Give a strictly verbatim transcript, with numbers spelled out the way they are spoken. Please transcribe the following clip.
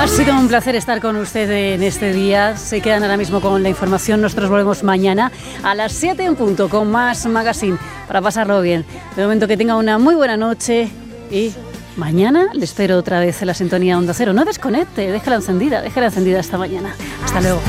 Ha sido un placer estar con usted en este día. Se quedan ahora mismo con la información. Nosotros volvemos mañana a las siete en punto con más Magazine para pasarlo bien. De momento que tenga una muy buena noche y mañana le espero otra vez en la sintonía Onda Cero. No desconecte, déjala encendida, déjala encendida esta mañana. Hasta luego.